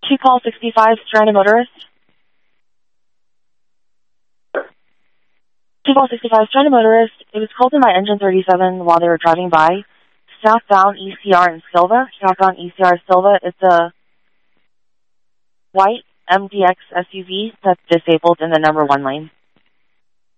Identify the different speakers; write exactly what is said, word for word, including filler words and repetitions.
Speaker 1: Two call sixty-five, stranded motorist. Two call sixty-five, stranded motorist. It was called in by engine thirty-seven while they were driving by. Southbound E C R in Silva. Southbound E C R Silva. It's a white M D X S U V that's disabled in the number one lane.